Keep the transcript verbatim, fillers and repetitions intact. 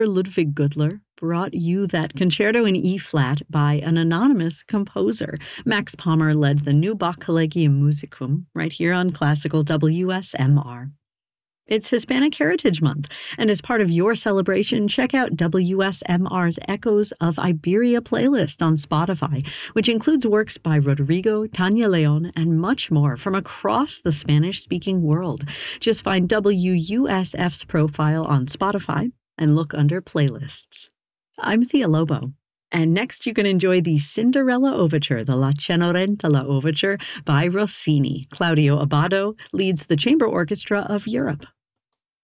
Ludwig Gudler brought you that concerto in E-flat by an anonymous composer. Max Palmer led the new Bach Collegium Musicum right here on Classical W S M R. It's Hispanic Heritage Month, and as part of your celebration, check out W S M R's Echoes of Iberia playlist on Spotify, which includes works by Rodrigo, Tanya Leon, and much more from across the Spanish-speaking world. Just find W U S F's profile on Spotify and look under Playlists. I'm Thea Lobo. And next you can enjoy the Cinderella Overture, the La Cenerentola Overture by Rossini. Claudio Abbado leads the Chamber Orchestra of Europe.